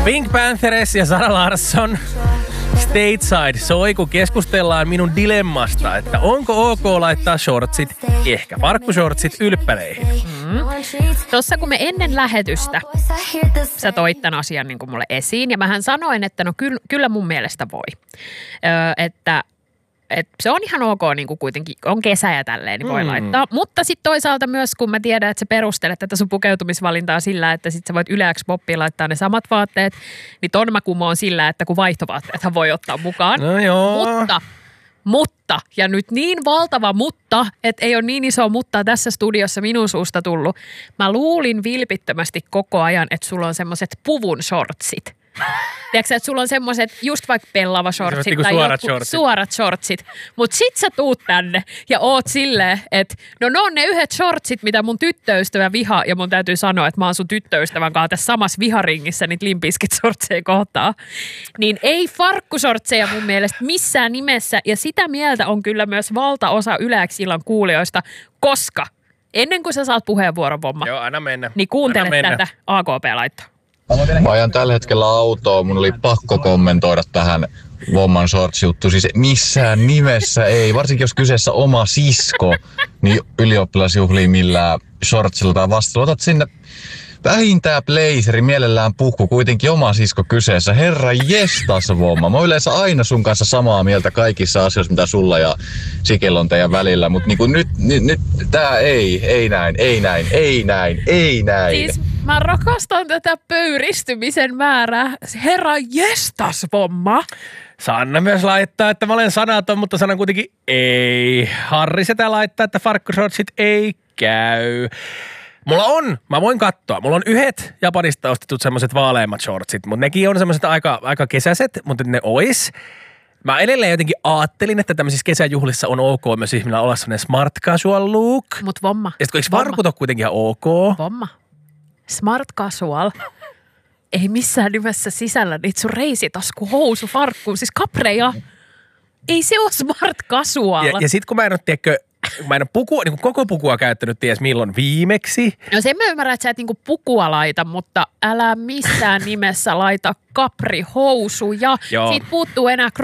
Pink Panthers ja Sara Larsson. Stateside soi, kun keskustellaan minun dilemmasta, että onko ok laittaa shortsit, ehkä farkkushortsit ylppäleihin. Tuossa kun me ennen lähetystä, sä toit tämän asian niin kuin mulle esiin, ja mähän sanoin, että no kyllä mun mielestä voi. Että se on ihan ok niin kuin kuitenkin, on kesä ja tälleen, niin voi laittaa. Mutta sitten toisaalta myös, kun mä tiedän, että sä perustelet tätä sun pukeutumisvalintaa sillä, että sit sä voit yleäksi poppiin laittaa ne samat vaatteet, niin ton mä kumoon sillä, että kun vaihtovaatteethan voi ottaa mukaan. No joo. Mutta, ja nyt niin valtava mutta, että ei ole niin iso mutta tässä studiossa minun suusta tullut. Mä luulin vilpittömästi koko ajan, että sulla on semmoiset puvun shortsit. Tiedätkö, että sulla on semmoiset just vaikka pellava shortsit niinku tai suorat shortsit. Mutta sit sä tuut tänne ja oot silleen, että no ne on ne yhdet shortsit, mitä mun tyttöystävä vihaa. Ja mun täytyy sanoa, että mä oon sun tyttöystävän kanssa tässä samassa viharingissä niitä Limp Bizkit shortseja kohtaa. Niin ei farkkushortseja mun mielestä missään nimessä. Ja sitä mieltä on kyllä myös valtaosa Yleäksi illan kuulijoista, koska ennen kuin sä saat puheenvuoron, Vomma, Joo, anna mennä. niin kuuntele tätä AKP-laittoa. Mä ajan tällä hetkellä autoa, mun oli pakko kommentoida tähän Vomman shorts-juttu. Siis missään nimessä ei, varsinkin jos kyseessä oma sisko, niin ylioppilasjuhliin millään shortsilla tai vastailla. Otat sinne vähintään blazeri, mielellään puku, kuitenkin oma sisko kyseessä. Herra jestas, Vomma. Mä oon yleensä aina sun kanssa samaa mieltä kaikissa asioissa, mitä sulla ja Sikellä on teidän välillä. Mutta niinku nyt tää ei näin. Siis mä rakastan tätä pöyristymisen määrää. Herra jestas, Vomma. Sanna myös laittaa, että mä olen sanaton, mutta sanan kuitenkin ei. Harri Setä laittaa, että farkkushortsit ei käy. Mä voin katsoa. Mulla on yhdet Japanista ostetut semmoiset vaaleimmat shortsit, mutta nekin on semmoiset aika kesäiset, mutta ne ois. Mä edelleen jotenkin aattelin, että tämmöisissä kesäjuhlissa on ok myös ihmisillä olla semmoinen smart casual look. Mut Vomma. Ja sit kun eikö farkut ole kuitenkin ihan ok? Vomma. Smart casual ei missään nimessä sisällä niitä sun reisitaskuhousu farkkuun. Siis kapreja. Ei se ole smart casual. Ja sit kun mä en ole pukua, niin koko pukua käyttänyt ties milloin viimeksi. No sen mä ymmärrän, että sä et niinku pukua laita, mutta älä missään nimessä laita kaprihousuja. Siitä puuttuu enää